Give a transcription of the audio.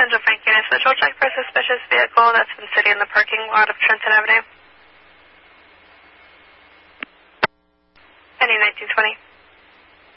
Central Frank Unit. Visual check for a suspicious vehicle that's been sitting in the parking lot of Trenton Avenue. Ending 1920.